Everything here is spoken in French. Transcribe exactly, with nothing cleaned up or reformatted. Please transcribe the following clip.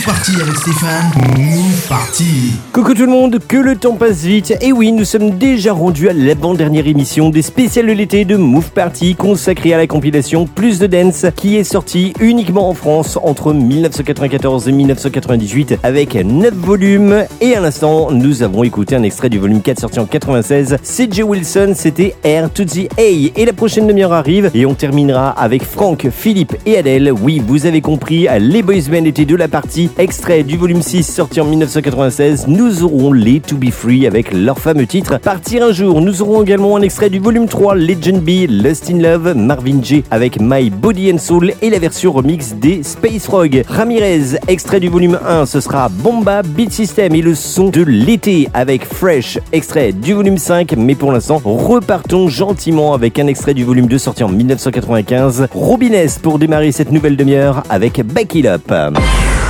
Move Party avec Stéphane. Move Party. Coucou tout le monde, que le temps passe vite. Et oui, nous sommes déjà rendus à l'avant-dernière émission des spéciales de l'été de Move Party consacrée à la compilation Plus de Dance qui est sortie uniquement en France entre dix-neuf cent quatre-vingt-quatorze et dix-neuf cent quatre-vingt-dix-huit avec neuf volumes. Et à l'instant, nous avons écouté un extrait du volume quatre sorti en quatre-vingt-seize. C J Wilson, c'était Air to the A. Et la prochaine demi-heure arrive et on terminera avec Franck, Philippe et Adèle. Oui, vous avez compris, les boys band étaient de la partie. Extrait du volume six sorti en dix-neuf cent quatre-vingt-seize. Nous aurons les To Be Free avec leur fameux titre Partir un jour. Nous aurons également un extrait du volume trois Legend B, Lust in Love, Marvin Gaye avec My Body and Soul et la version remix des Space Frog. Ramirez, extrait du volume un, ce sera Bomba Beat System et le son de l'été avec Fresh, extrait du volume cinq. Mais pour l'instant, repartons gentiment avec un extrait du volume deux sorti en dix-neuf cent quatre-vingt-quinze. Robin S pour démarrer cette nouvelle demi-heure avec Back It Up.